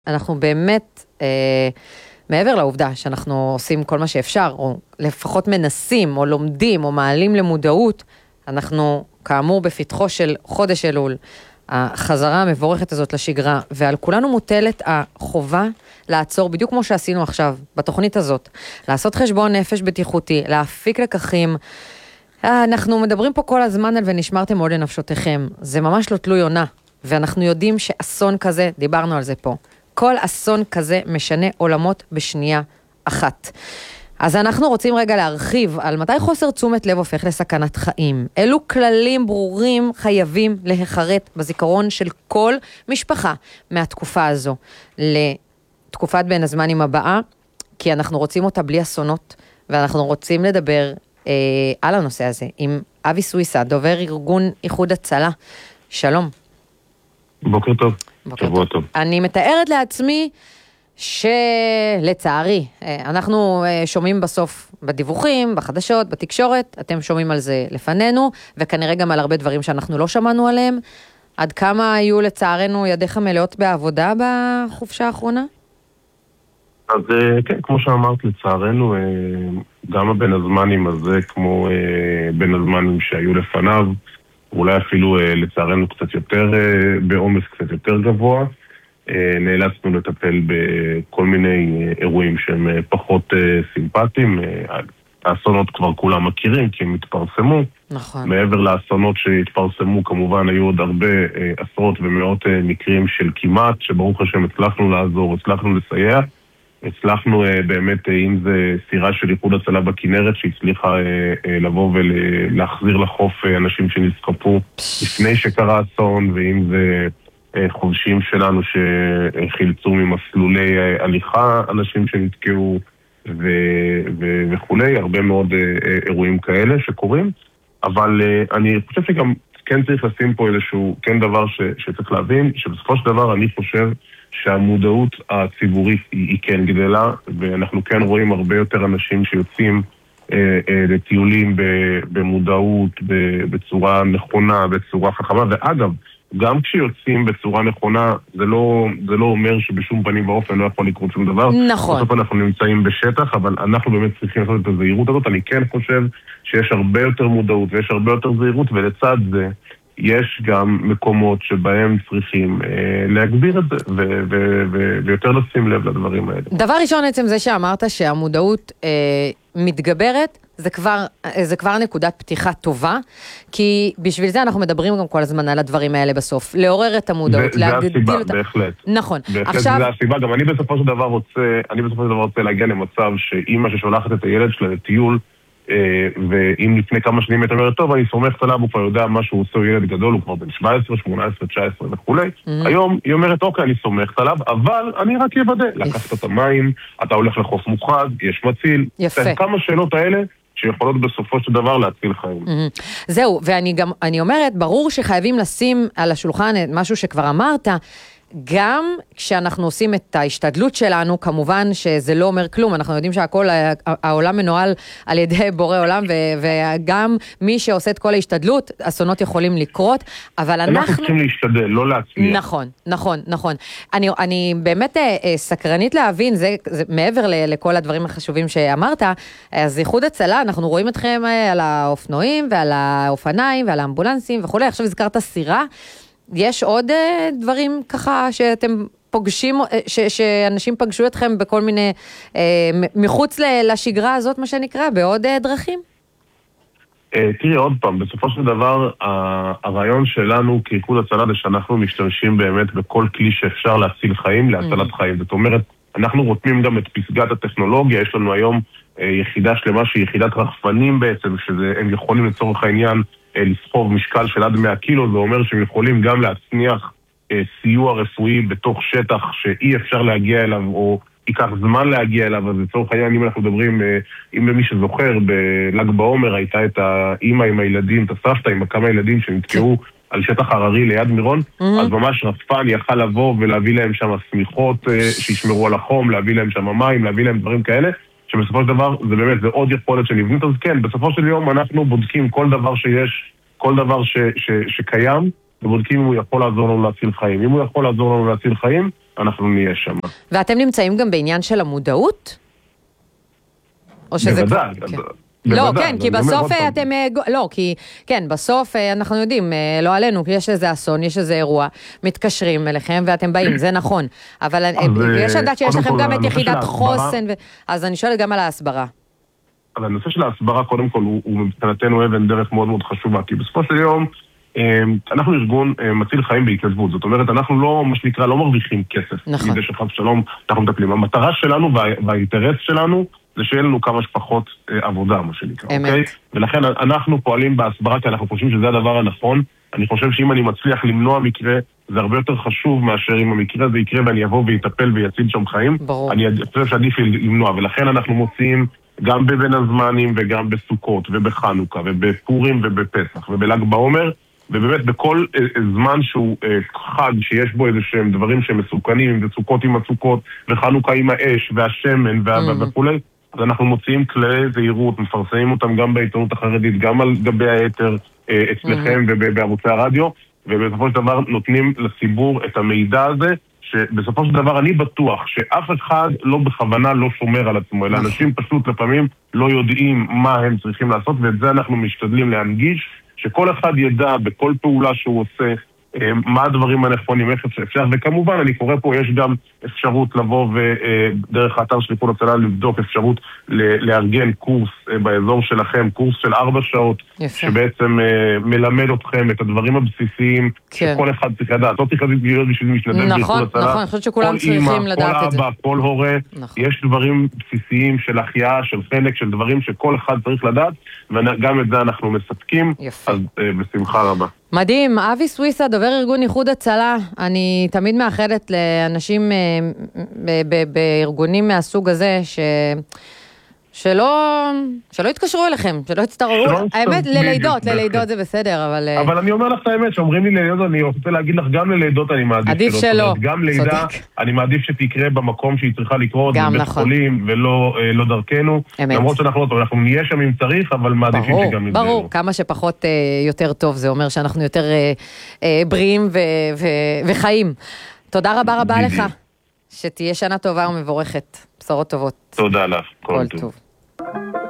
אנחנו באמת, מעבר לעובדה שאנחנו עושים כל מה שאפשר, או לפחות מנסים, או לומדים, או מעלים למודעות, אנחנו כאמור בפתחו של חודש אלול, החזרה המבורכת הזאת לשגרה, ועל כולנו מוטלת החובה לעצור, בדיוק כמו שעשינו עכשיו, בתוכנית הזאת, לעשות חשבון נפש בטיחותי, להפיק לקחים. אנחנו מדברים פה כל הזמן על ונשמרתם מאוד לנפשותיכם, זה ממש לא תלוי עונה, ואנחנו יודעים שאסון כזה, דיברנו על זה פה, כל אסון כזה משנה עולמות בשנייה אחת. אז אנחנו רוצים רגע להרחיב על מתי חוסר תשומת לב הופך לסכנת חיים. אילו כללים ברורים חייבים להיחרט בזיכרון של כל משפחה מהתקופה הזו לתקופת בין הזמנים הבאה, כי אנחנו רוצים אותה בלי אסונות, ואנחנו רוצים לדבר על הנושא הזה עם אבי סוויסה, דובר ארגון איחוד הצלה. שלום. בוקר טוב. שבוע טוב. אני מתארת לעצמי שלצערי, אנחנו שומעים בסוף בדיווחים, בחדשות, בתקשורת, אתם שומעים על זה לפנינו, וכנראה גם על הרבה דברים שאנחנו לא שמענו עליהם. עד כמה היו לצערנו ידיך מלאות בעבודה בחופשה האחרונה? אז כן, כמו שאמרת, לצערנו, גם הבין הזמנים הזה, כמו בין הזמנים שהיו לפניו, אולי אפילו לצערנו קצת יותר, בעומס קצת יותר גבוה, נאלצנו לטפל בכל מיני אירועים שהם פחות סימפטיים. האסונות כבר כולם מכירים כי הם התפרסמו. נכון. מעבר לאסונות שהתפרסמו כמובן היו עוד הרבה עשרות ומאות מקרים של כמעט, שברוך השם הצלחנו לעזור, הצלחנו לסייע. הצלחנו באמת, אם זה סירה של איחוד הצלה בכנרת שהצליחה לבוא ולהחזיר לחוף אנשים שנסקפו לפני שקרה אסון, ואם זה חובשים שלנו שחילצו ממסלולי הליכה אנשים שנתקעו וכולי, הרבה מאוד אירועים כאלה שקורים. אבל אני חושב שגם כן צריך לשים פה איזשהו כן דבר שצריך להבין, שבסופו של דבר אני חושב שהמודעות הציבורית היא כן גדלה, ואנחנו כן רואים הרבה יותר אנשים שיוצאים לטיולים במודעות, בצורה נכונה, בצורה חכמה. ואגב, גם כשיוצאים בצורה נכונה, זה לא אומר שבשום פנים באופן לא יכול לקרות שום דבר. נכון. בסוף אנחנו נמצאים בשטח, אבל אנחנו באמת צריכים לעשות את הזהירות הזאת. אני כן חושב שיש הרבה יותר מודעות ויש הרבה יותר זהירות, ולצד זה יש גם מקומות שבהם צריכים להגביר את זה ויותר לשים לב לדברים האלה. דבר ראשון, עצם זה שאמרת שהמודעות מתגברת, זה כבר נקודת פתיחה טובה, כי בשביל זה אנחנו מדברים גם כל הזמן על הדברים האלה בסוף, לעורר את המודעות, להגדיל אותה. זה הסיבה, בהחלט. נכון. בהחלט זה הסיבה, גם אני בסופו של דבר רוצה להגיע למצב שאמא ששולחת את הילד שלה לטיול, ואם לפני כמה שנים אתה אומרת, טוב, אני סומכת עליו, הוא כבר יודע מה שהוא עושה, הוא ילד גדול, הוא כבר בן 17, 18, 19 וכולי. היום היא אומרת, אוקיי, אני סומכת עליו, אבל אני רק יוודא. לקחת את המים, אתה הולך לחוף מוכרז, יש מציל. יפה. כמה שאלות האלה שיכולות בסופו של דבר להציל חיים. זהו, ואני אומרת, ברור שחייבים לשים על השולחן משהו שכבר אמרת, גם כשאנחנו עושים את ההשתדלות שלנו, כמובן שזה לא אומר כלום, אנחנו יודעים שהכל, העולם מנוהל על ידי בורא עולם, וגם מי שעושה את כל ההשתדלות, אסונות יכולים לקרות, אבל אנחנו צריכים להשתדל, לא להצליח. נכון. אני באמת סקרנית להבין, זה מעבר לכל הדברים החשובים שאמרת, אז איחוד הצלה, אנחנו רואים אתכם על האופנועים, ועל האופניים, ועל האמבולנסים וכו'. עכשיו הזכרת סירה, יש עוד דברים ככה שאתם פוגשים, שאנשים פגשו אתכם בכל מיני, מחוץ לשגרה הזאת, מה שנקרא, בעוד דרכים? תראי עוד פעם, בסופו של דבר, הרעיון שלנו כאיחוד הצלה זה שאנחנו משתמשים באמת בכל כלי שאפשר להציל חיים, להצלת חיים. זאת אומרת, אנחנו רותמים גם את פסגת הטכנולוגיה, יש לנו היום יחידה שלמה שהיא יחידת רחפנים בעצם, שהם יכולים לצורך העניין לסחוב משקל של עד 100 קילו, זה אומר שהם יכולים גם להצניח סיוע רפואי בתוך שטח שאי אפשר להגיע אליו, או ייקח זמן להגיע אליו. אז לצורך העניין, אם אנחנו מדברים, אם למי שזוכר, בל"ג בעומר הייתה את האמא עם הילדים, את הסבתא עם כמה ילדים שנתקעו על שטח הררי ליד מירון, אז ממש רחפן יכל לבוא ולהביא להם שם סמיכות שישמרו על החום, להביא להם שם מים, להביא להם דברים כאלה, שבסופו של דבר זה באמת, זה עוד יכולת שנבנית. אז כן, בסופו של יום אנחנו בודקים כל דבר שיש, כל דבר שקיים, ובודקים אם הוא יכול לעזור לנו להציל חיים. אם הוא יכול לעזור לנו להציל חיים, אנחנו נהיה שם. ואתם נמצאים גם בעניין של המודעות? או שזה בוודאי. לא, כן, כי בסוף אתם, לא, כי, כן, בסוף אנחנו יודעים, לא עלינו, כי יש איזה אסון, יש איזה אירוע, מתקשרים אליכם ואתם באים, זה נכון, אבל יש לדעת שיש לכם גם את יחידת חוסן, אז אני שואלת גם על ההסברה. אבל הנושא של ההסברה, קודם כל, הוא מבחינתנו אבן דרך מאוד מאוד חשובה, כי בסופו של יום, אנחנו ארגון מציל חיים בהתנדבות, זאת אומרת, אנחנו לא, מה שנקרא, לא מרוויחים כסף. נכון. מזה שחס שלום, אנחנו מטפלים. המטרה שלנו והאינטרס שלנו, זה שיהיה לנו כמה שפחות עבודה, מה שנקרא, אוקיי? ולכן אנחנו פועלים בהסברה, כי אנחנו חושבים שזה הדבר הנכון. אני חושב שאם אני מצליח למנוע מקרה, זה הרבה יותר חשוב מאשר אם המקרה הזה יקרה ואני אבוא ויטפל ויציל שם חיים. ברור. אני חושב שעדיף למנוע, ולכן אנחנו מוצאים גם בבין הזמנים וגם בסוכות ובחנוכה ובפורים ובפסח ובל"ג בעומר, ובאמת בכל זמן שהוא חג שיש בו איזה שהם דברים שהם מסוכנים, וסוכות עם הסוכות, וחנוכה עם האש והשמן וכולי, אז אנחנו מוציאים כלי זהירות, מפרסמים אותם גם בעיתונות החרדית, גם על גבי היתר אצלכם ובערוצי הרדיו, ובסופו של דבר נותנים לציבור את המידע הזה, שבסופו של דבר אני בטוח שאף אחד לא בכוונה לא שומר על עצמו, אלא אנשים פשוט לפעמים לא יודעים מה הם צריכים לעשות, ואת זה אנחנו משתדלים להנגיש, שכל אחד ידע בכל פעולה שהוא עושה מה הדברים הנכונים, איך אפשר, וכמובן אני קורא פה, יש גם אפשרות לבוא ודרך האתר של איחוד הצלה לבדוק אפשרות לארגן קורס באזור שלכם, קורס של 4 שעות, שבעצם מלמד אתכם את הדברים הבסיסיים שכל אחד צריך לדעת, לא צריך להיות בשביל משתדל באיחוד הצלה. נכון, אני חושבת שכולם צריכים לדעת את זה. כל אבא, כל הורה, יש דברים בסיסיים של החייאה, של חלק, של דברים שכל אחד צריך לדעת, וגם את זה אנחנו מספקים, אז בשמחה רבה. מדהים, אבי סוויסה, דובר ארגון איחוד הצלה, אני תמיד מאחלת לאנשים בארגונים מהסוג הזה שלא יתקשרו אליכם, שלא יצטרכו, האמת ללידות זה בסדר, אבל אני אומר לך את האמת, שאומרים לי ללידות, אני רוצה להגיד לך, גם ללידות אני מעדיף עדיף שלא, גם לידה, אני מעדיף שתקרה במקום שהיא צריכה לקרות, בבית חולים, ולא דרכנו, למרות שאנחנו נהיה שם אם צריך, אבל מעדיפים שגם נדבר. ברור, כמה שפחות יותר טוב, זה אומר שאנחנו יותר בריאים וחיים. תודה רבה לך, שתהיה שנה טובה ומבורכת, בשורות טובות. תודה לך, כל טוב.